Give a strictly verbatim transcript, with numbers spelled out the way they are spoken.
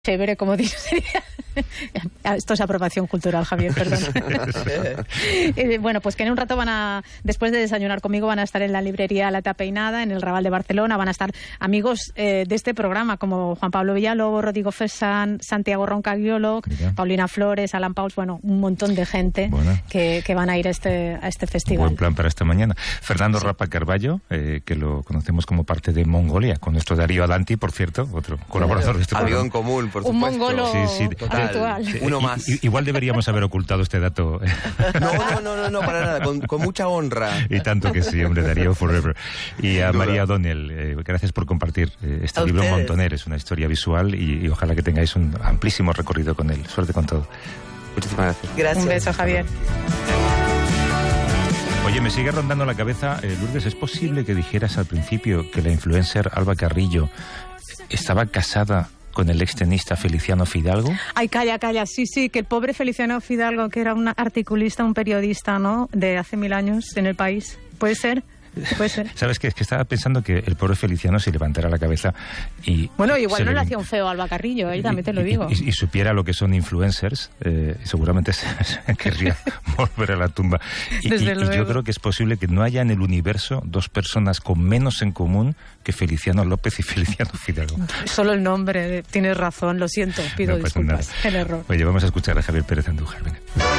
Chévere, como dice. Esto es apropiación cultural, Javier, perdón. eh, bueno, pues que en un rato van a, después de desayunar conmigo, van a estar en la librería La Tapeinada, en el Raval de Barcelona. Van a estar amigos eh, de este programa, como Juan Pablo Villalobos, Rodrigo Fesan, Santiago Roncagliolo, Paulina Flores, Alan Pauls, bueno, un montón de gente bueno. que, que van a ir a este, a este festival. Buen plan para esta mañana. Fernando sí. Rapa Carballo, eh, que lo conocemos como parte de Mongolia, con nuestro Darío Adanti, por cierto, otro colaborador de este Algo programa. en común, por un supuesto. mongolo sí, sí. habitual. Sí, Uno más. I, igual deberíamos haber ocultado este dato. No, no, no, no, no para nada, con, con mucha honra. Y tanto que sí, hombre, Darío Forever. Y a María O'Donnell, eh, gracias por compartir eh, este a libro ustedes. Montoner, es una historia visual y, y ojalá que tengáis un amplísimo recorrido con él. Suerte con todo. Muchísimas gracias. Gracias. Un beso, Javier. Oye, me sigue rondando la cabeza, eh, Lourdes, ¿es posible que dijeras al principio que la influencer Alba Carrillo estaba casada con el extenista Feliciano Fidalgo? Ay, calla, calla, sí, sí, que el pobre Feliciano Fidalgo, que era un articulista, un periodista, ¿no?, de hace mil años en el país. ¿Puede ser? Puede ser. ¿Sabes qué? Es que estaba pensando que el pobre Feliciano se levantara la cabeza y... Bueno, igual no le le hacía un feo a Alba Carrillo, ¿eh? También te lo digo. Y, y, y supiera lo que son influencers, eh, seguramente se, se querría volver a la tumba. Y, y, y yo creo que es posible que no haya en el universo dos personas con menos en común que Feliciano López y Feliciano Fidalgo. Solo el nombre, tienes razón, lo siento, pido no, pues disculpas, nada. el error. Oye, vamos a escuchar a Javier Pérez Andújar, venga.